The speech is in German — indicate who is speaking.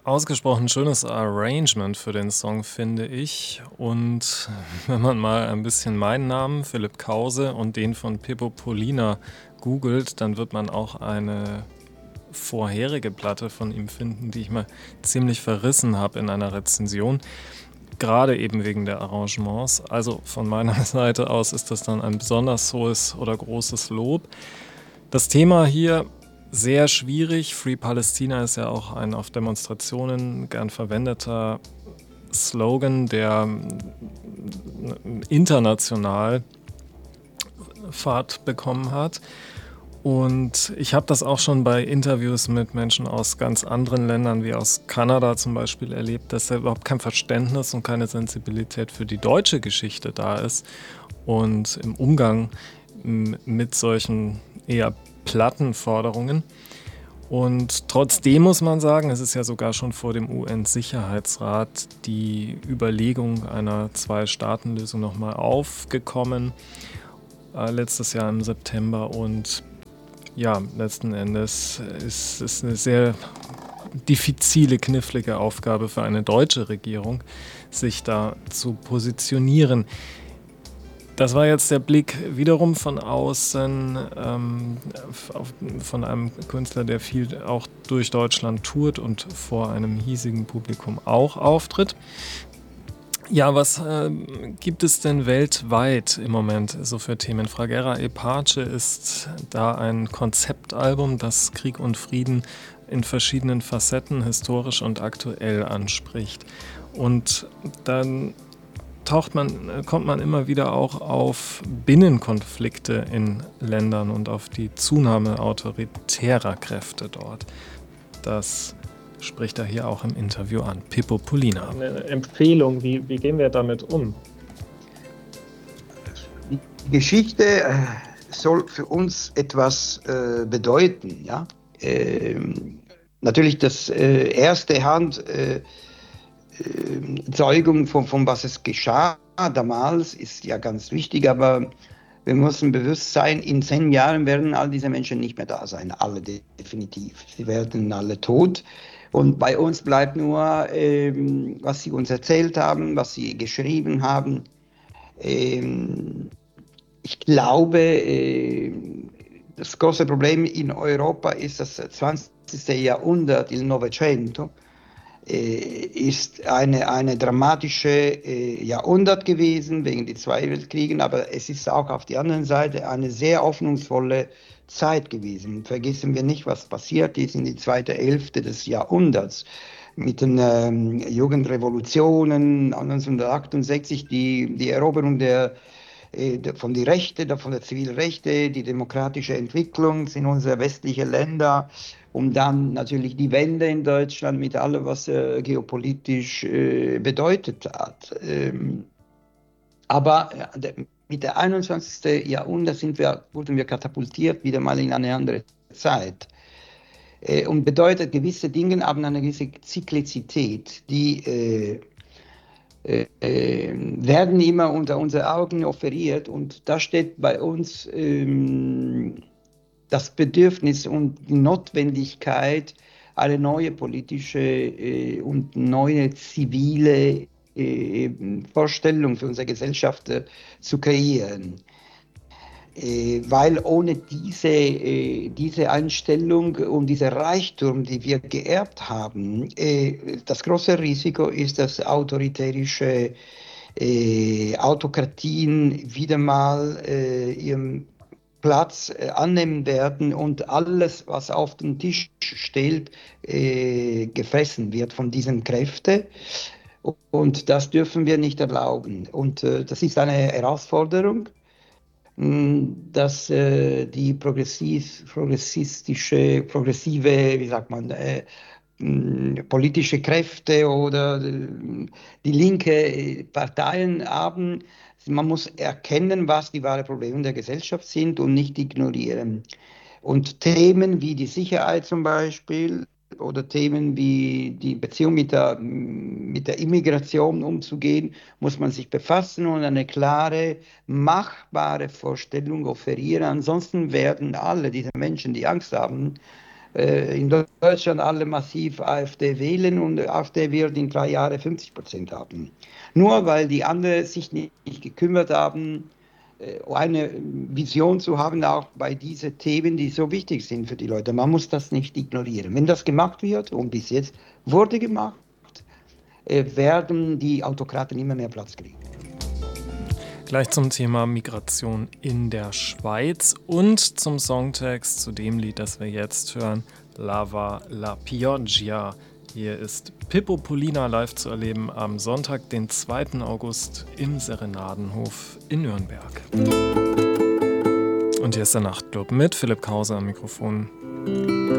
Speaker 1: ausgesprochen schönes Arrangement für den Song, finde ich. Und wenn man mal ein bisschen meinen Namen, Philipp Krause, und den von Pippo Polina googelt, dann wird man auch eine vorherige Platte von ihm finden, die ich mal ziemlich verrissen habe in einer Rezension. Gerade eben wegen der Arrangements. Also von meiner Seite aus ist das dann ein besonders hohes oder großes Lob. Das Thema hier sehr schwierig. Free Palästina ist ja auch ein auf Demonstrationen gern verwendeter Slogan, der international Fahrt bekommen hat. Und ich habe das auch schon bei Interviews mit Menschen aus ganz anderen Ländern, wie aus Kanada zum Beispiel, erlebt, dass da überhaupt kein Verständnis und keine Sensibilität für die deutsche Geschichte da ist. Und im Umgang mit solchen eher platten Forderungen. Und trotzdem muss man sagen, es ist ja sogar schon vor dem UN-Sicherheitsrat die Überlegung einer Zwei-Staaten-Lösung nochmal aufgekommen, letztes Jahr im September. Und ja, letzten Endes ist es eine sehr diffizile, knifflige Aufgabe für eine deutsche Regierung, sich da zu positionieren. Das war jetzt der Blick wiederum von außen, von einem Künstler, der viel auch durch Deutschland tourt und vor einem hiesigen Publikum auch auftritt. Ja, was gibt es denn weltweit im Moment so für Themen? Fragera e Pace ist da ein Konzeptalbum, das Krieg und Frieden in verschiedenen Facetten historisch und aktuell anspricht. Und dann kommt man immer wieder auch auf Binnenkonflikte in Ländern und auf die Zunahme autoritärer Kräfte dort. Das spricht er hier auch im Interview an. Pippo Polina.
Speaker 2: Eine Empfehlung, wie gehen wir damit um?
Speaker 3: Die Geschichte soll für uns etwas bedeuten. Ja? Natürlich das erste Hand Zeugung von was es geschah damals ist ja ganz wichtig, aber wir müssen bewusst sein, in 10 Jahren werden all diese Menschen nicht mehr da sein, alle definitiv. Sie werden alle tot. Und bei uns bleibt nur, was sie uns erzählt haben, was sie geschrieben haben. Ich glaube, das große Problem in Europa ist das 20. Jahrhundert, il Novecento, ist eine dramatische Jahrhundert gewesen wegen den 2 Weltkriegen, aber es ist auch auf der anderen Seite eine sehr hoffnungsvolle Zeit gewesen. Vergessen wir nicht, was passiert ist in die zweite Hälfte des Jahrhunderts mit den Jugendrevolutionen 1968, die Eroberung von den Rechten, von der Zivilrechte, die demokratische Entwicklung in unsere westlichen Länder und dann natürlich die Wende in Deutschland mit allem, was geopolitisch bedeutet hat. Aber mit der 21. Jahrhundert wurden wir katapultiert wieder mal in eine andere Zeit. Und bedeutet, gewisse Dinge haben eine gewisse Zyklizität, die werden immer unter unseren Augen offeriert und da steht bei uns das Bedürfnis und die Notwendigkeit, eine neue politische und neue zivile Vorstellung für unsere Gesellschaft zu kreieren. Weil ohne diese Einstellung und dieser Reichtum, die wir geerbt haben, das große Risiko ist, dass autoritärische Autokratien wieder mal ihren Platz annehmen werden und alles, was auf dem Tisch steht, gefressen wird von diesen Kräften. Und das dürfen wir nicht erlauben. Und das ist eine Herausforderung, dass die progressive, wie sagt man, politische Kräfte oder die linke Parteien haben. Man muss erkennen, was die wahren Probleme der Gesellschaft sind und nicht ignorieren. Und Themen wie die Sicherheit zum Beispiel oder Themen wie die Beziehung mit der Immigration umzugehen, muss man sich befassen und eine klare, machbare Vorstellung offerieren. Ansonsten werden alle diese Menschen, die Angst haben, in Deutschland alle massiv AfD wählen und die AfD wird in 3 Jahren 50% haben. Nur weil die anderen sich nicht gekümmert haben, eine Vision zu haben, auch bei diesen Themen, die so wichtig sind für die Leute. Man muss das nicht ignorieren. Wenn das gemacht wird, und bis jetzt wurde gemacht, werden die Autokraten immer mehr Platz kriegen.
Speaker 1: Gleich zum Thema Migration in der Schweiz und zum Songtext zu dem Lied, das wir jetzt hören, Lava la Pioggia. Hier ist Pippo Polina live zu erleben am Sonntag, den 2. August im Serenadenhof in Nürnberg. Und hier ist der Nachtclub mit Philipp Krause am Mikrofon.